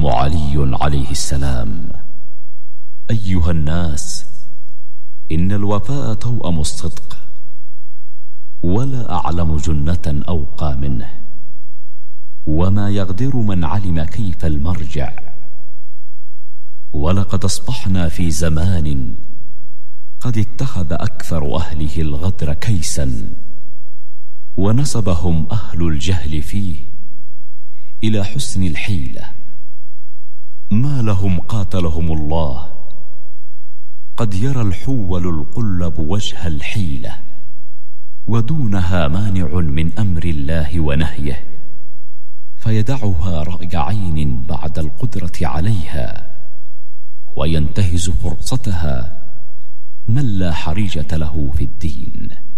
الإمام علي عليه السلام: أيها الناس، إن الوفاء توأم الصدق، ولا أعلم جنة أوقى منه، وما يغدر من علم كيف المرجع. ولقد أصبحنا في زمان قد اتخذ أكثر أهله الغدر كيسا، ونسبهم أهل الجهل فيه إلى حسن الحيلة. ما لهم قاتلهم الله، قد يرى الحول القلب وجه الحيلة، ودونها مانع من أمر الله ونهيه، فيدعها رأي عين بعد القدرة عليها، وينتهز فرصتها من لا حريجة له في الدين.